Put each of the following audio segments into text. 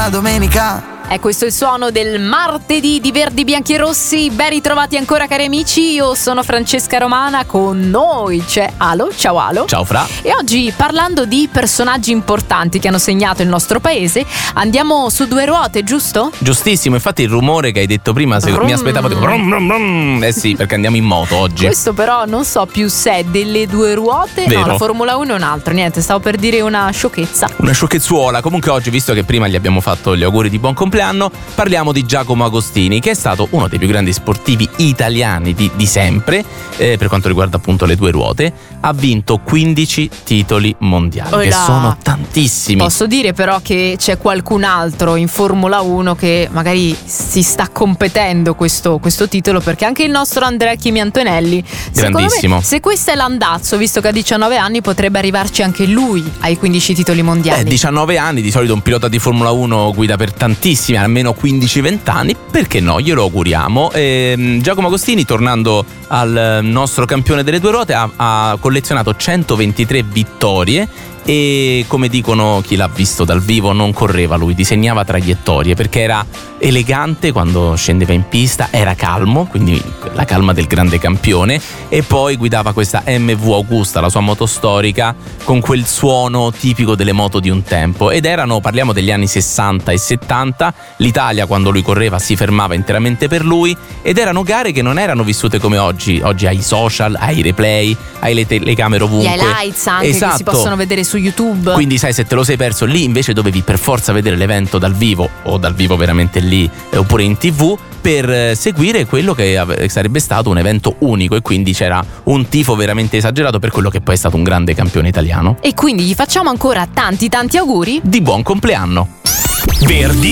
una domenica. Questo è il suono del martedì di Verdi, Bianchi e Rossi. Ben ritrovati ancora, cari amici. Io sono Francesca Romana, con noi c'è Alo. Ciao Alo. Ciao Fra. E oggi, parlando di personaggi importanti che hanno segnato il nostro paese, andiamo su due ruote, giusto? Giustissimo, infatti il rumore che hai detto prima, se mi aspettavo tipo brum, brum, brum. Eh sì, perché andiamo in moto oggi. Questo però non so più se è delle due ruote. Vero. No, la Formula 1 è un altro. Niente, stavo per dire una sciocchezza. Una sciocchezzuola. Comunque oggi, visto che prima gli abbiamo fatto gli auguri di buon compleanno, parliamo di Giacomo Agostini, che è stato uno dei più grandi sportivi italiani di sempre, per quanto riguarda appunto le due ruote. Ha vinto 15 titoli mondiali, che sono tantissimi. Posso dire però che c'è qualcun altro in Formula 1 che magari si sta competendo questo titolo, perché anche il nostro Andrea Chimi Antonelli, grandissimo, me, se questo è l'andazzo, visto che ha 19 anni, potrebbe arrivarci anche lui ai 15 titoli mondiali. 19 anni, di solito un pilota di Formula 1 guida per tantissimi, almeno 15-20 anni, perché no, glielo auguriamo. Giacomo Agostini, tornando al nostro campione delle due ruote, ha collezionato 123 vittorie e, come dicono chi l'ha visto dal vivo, non correva lui, disegnava traiettorie, perché era elegante quando scendeva in pista, era calmo, quindi la calma del grande campione, e poi guidava questa MV Augusta, la sua moto storica, con quel suono tipico delle moto di un tempo. Ed parliamo degli anni 60 e 70, l'Italia quando lui correva si fermava interamente per lui, ed erano gare che non erano vissute come oggi hai i social, hai i replay, hai le telecamere ovunque, gli highlights anche, esatto, che si possono vedere su YouTube. Quindi sai, se te lo sei perso lì, invece dovevi per forza vedere l'evento dal vivo, o dal vivo veramente lì, oppure in TV, per seguire quello che sarebbe stato un evento unico, e quindi c'era un tifo veramente esagerato per quello che poi è stato un grande campione italiano. E quindi gli facciamo ancora tanti auguri di buon compleanno. Verdi,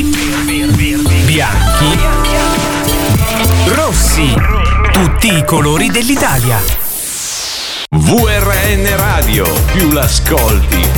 bianchi, rossi, tutti i colori dell'Italia. VRN Radio, più l'ascolti